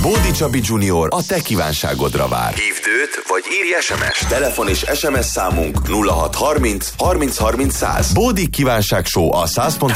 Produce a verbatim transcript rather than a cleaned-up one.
Bódi Csabi junior a te kívánságodra vár. Hívd őt, vagy írj es em es. Telefon és es em es számunk nulla hat harminc harminc harminc száz. Bódi kívánság show a száz